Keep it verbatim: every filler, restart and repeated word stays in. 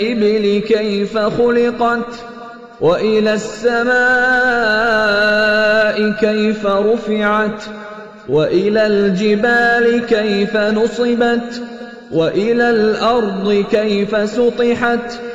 الإبل كيف خلقت وإلى السماء كيف رفعت وإلى الجبال كيف نصبت وإلى الأرض كيف سطحت